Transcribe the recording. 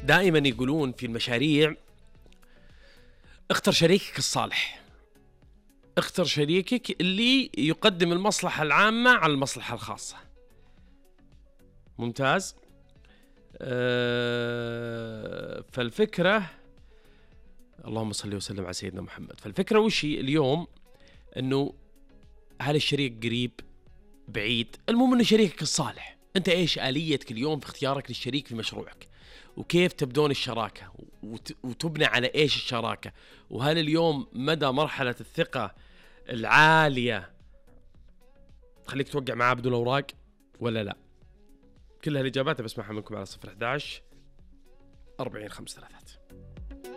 دائما يقولون في المشاريع اختر شريكك الصالح، اختر شريكك اللي يقدم المصلحة العامة على المصلحة الخاصة. ممتاز. فالفكرة، اللهم صل وسلم على سيدنا محمد، فالفكرة وشي اليوم انه هل الشريك قريب بعيد، المهم انه شريكك الصالح. انت ايش آليتك اليوم في اختيارك للشريك في مشروعك، وكيف تبدون الشراكة، وتبنى على ايش الشراكة، وهل اليوم مدى مرحلة الثقة العالية تخليك توقع معاه بدون اوراق ولا لا؟ كل هالإجابات بسمعها منكم على 011 40 5 3.